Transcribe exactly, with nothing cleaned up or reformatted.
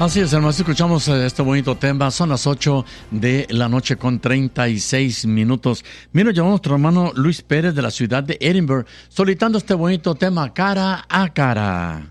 Así es, hermanos, escuchamos este bonito tema. Son las ocho de la noche con treinta y seis minutos. Mira, llamamos a nuestro hermano Luis Pérez de la ciudad de Edinburgh, solicitando este bonito tema, Cara a Cara.